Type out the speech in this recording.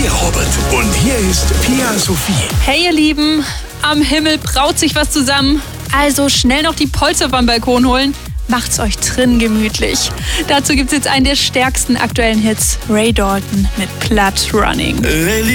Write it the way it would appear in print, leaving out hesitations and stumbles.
wir, Robert. Und hier ist Pia Sophie. Hey ihr Lieben, am Himmel braut sich was zusammen. Also schnell noch die Polster vom Balkon holen. Macht's euch drin gemütlich. Dazu gibt's jetzt einen der stärksten aktuellen Hits. Ray Dalton mit Blood Running.